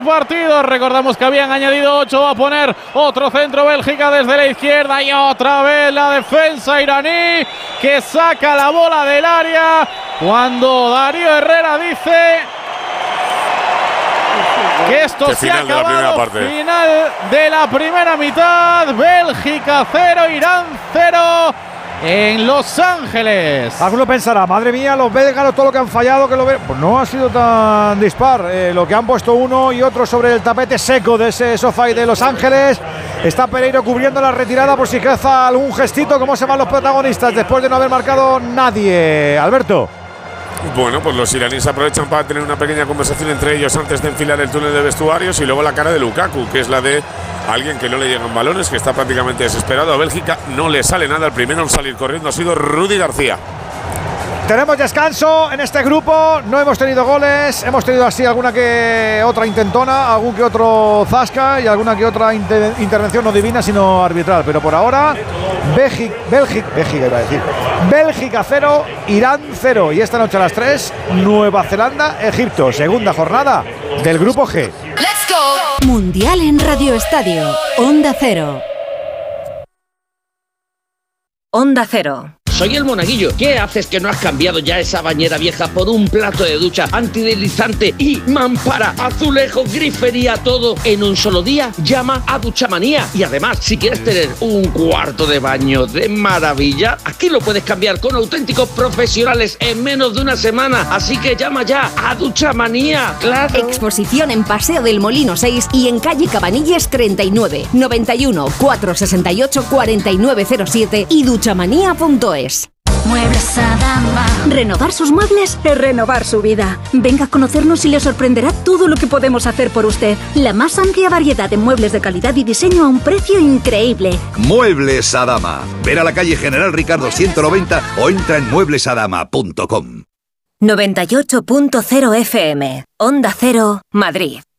Partido, recordamos que habían añadido 8, va a poner otro centro Bélgica desde la izquierda y otra vez la defensa iraní que saca la bola del área cuando Darío Herrera dice que esto se ha acabado. Final de la primera mitad, Bélgica 0, Irán 0 en Los Ángeles. Alguno pensará, madre mía, los belgas, todo lo que han fallado, que lo ven. Pues no ha sido tan dispar. Lo que han puesto uno y otro sobre el tapete seco de ese SoFi de Los Ángeles. Está Pereiro cubriendo la retirada por si caza algún gestito. ¿Cómo se van los protagonistas después de no haber marcado nadie? Alberto. Bueno, pues los iraníes aprovechan para tener una pequeña conversación entre ellos antes de enfilar el túnel de vestuarios y luego la cara de Lukaku, que es la de alguien que no le llegan balones, que está prácticamente desesperado. A Bélgica no le sale nada. El primero en salir corriendo ha sido Rudi García. Tenemos descanso en este grupo, no hemos tenido goles, hemos tenido así alguna que otra intentona, algún que otro zasca y alguna que otra intervención no divina sino arbitral, pero por ahora Bélgica 0, Irán 0 y esta noche a las 3 Nueva Zelanda, Egipto, segunda jornada del grupo G. Let's go. Mundial en Radio Estadio, Onda Cero. Onda Cero. Soy el Monaguillo. ¿Qué haces que no has cambiado ya esa bañera vieja por un plato de ducha antideslizante y mampara, azulejo, grifería, todo en un solo día? Llama a Duchamanía. Y además, si quieres tener un cuarto de baño de maravilla, aquí lo puedes cambiar con auténticos profesionales en menos de una semana. Así que llama ya a Duchamanía. ¡Claro! Exposición en Paseo del Molino 6 y en calle Cabanilles 39, 91 468 4907 y duchamanía.es. Muebles Adama. Renovar sus muebles es renovar su vida. Venga a conocernos y le sorprenderá todo lo que podemos hacer por usted. La más amplia variedad de muebles de calidad y diseño a un precio increíble. Muebles Adama. Ver a la calle General Ricardo 190 o entra en mueblesadama.com. 98.0 FM, Onda Cero, Madrid.